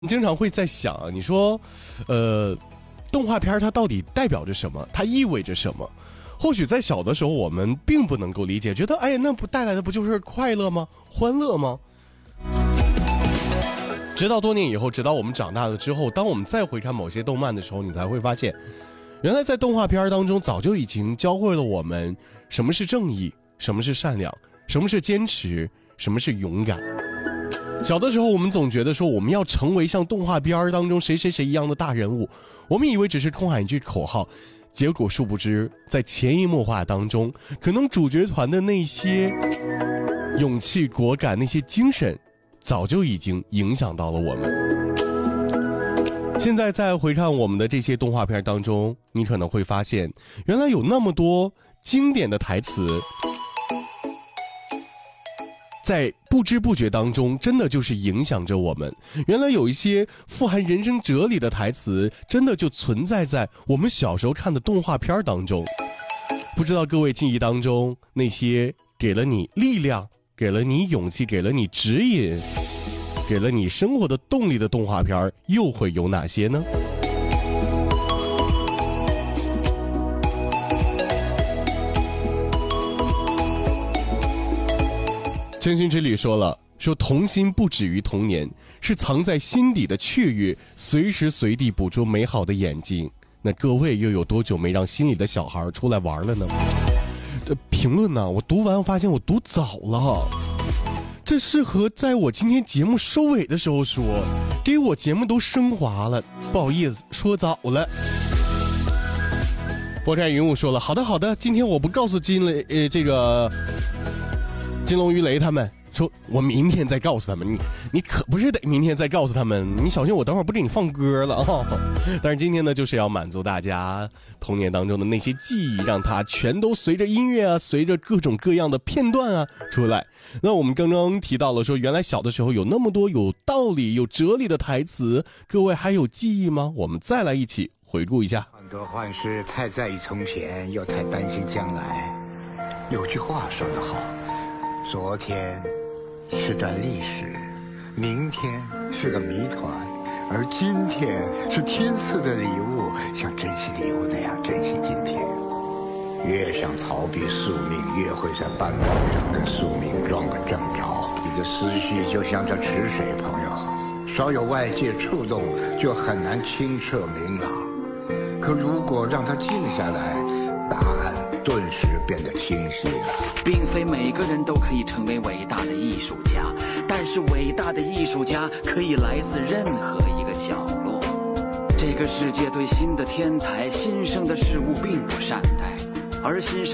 经常会在想，你说，动画片它到底代表着什么？它意味着什么？或许在小的时候，我们并不能够理解，觉得哎呀，那不带来的不就是快乐吗？欢乐吗？直到多年以后，直到我们长大了之后，当我们再回看某些动漫的时候，你才会发现，原来在动画片当中早就已经教会了我们什么是正义，什么是善良，什么是坚持，什么是勇敢。小的时候我们总觉得说我们要成为像动画片当中谁谁谁一样的大人物，我们以为只是空喊一句口号，结果殊不知在潜移默化当中，可能主角团的那些勇气果敢，那些精神早就已经影响到了我们。现在再回看我们的这些动画片当中，你可能会发现原来有那么多经典的台词，在不知不觉当中真的就是影响着我们。原来有一些富含人生哲理的台词真的就存在在我们小时候看的动画片当中。不知道各位记忆当中那些给了你力量，给了你勇气，给了你指引，给了你生活的动力的动画片又会有哪些呢？清新之旅说了，说童心不止于童年，是藏在心底的雀跃，随时随地捕捉美好的眼睛。那各位又有多久没让心里的小孩出来玩了呢？评论呢，我读完我发现我读早了，这适合在我今天节目收尾的时候说，给我节目都升华了，不好意思说早了。波占云雾说了，好的好的，今天我不告诉金龙鱼雷他们，说我明天再告诉他们，你可不是得明天再告诉他们，你小心我等会儿不给你放歌了啊！但是今天呢，就是要满足大家童年当中的那些记忆，让它全都随着音乐啊，随着各种各样的片段啊出来。那我们刚刚提到了说，原来小的时候有那么多有道理、有哲理的台词，各位还有记忆吗？我们再来一起回顾一下。 患得患失，太在意从前，又太担心将来。有句话说得好，昨天是段历史，明天是个谜团，而今天是天赐的礼物，像珍惜礼物那样珍惜今天。越想逃避宿命，越会在斑驳上跟宿命撞个正着。你的思绪就像这池水，朋友，稍有外界触动，就很难清澈明朗。可如果让它静下来，答案顿时变得清晰了。 并非每个人都可以成为伟大的艺术家，但是伟大的艺术家可以来自任何一个角落。这个世界对新的天才、新生的事物并不善待，而新生